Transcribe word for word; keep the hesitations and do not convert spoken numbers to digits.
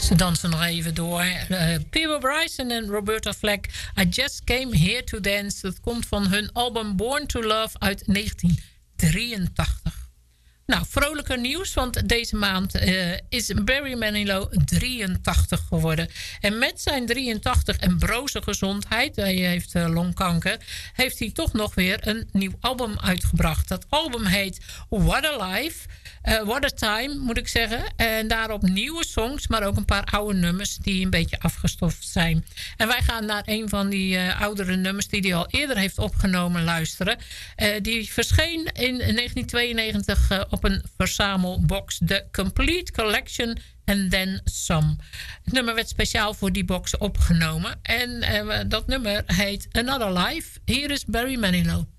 Ze dansen nog even door. Uh, Peter Bryson en Roberta Flack. I Just Came Here to Dance. Dat komt van hun album Born to Love uit negentien drieëntachtig. Nou, vrolijker nieuws, want deze maand uh, is Barry Manilow drieëntachtig geworden. En met zijn drieëntachtig en broze gezondheid, hij heeft uh, longkanker, heeft hij toch nog weer een nieuw album uitgebracht. Dat album heet What a Life, uh, What a Time moet ik zeggen. En daarop nieuwe songs, maar ook een paar oude nummers die een beetje afgestoft zijn. En wij gaan naar een van die uh, oudere nummers die hij al eerder heeft opgenomen luisteren. Uh, die verscheen in negentien tweeënnegentig uh, op op een verzamelbox. The Complete Collection and Then Some. Het nummer werd speciaal voor die box opgenomen. En uh, dat nummer heet Another Life. Hier is Barry Manilow.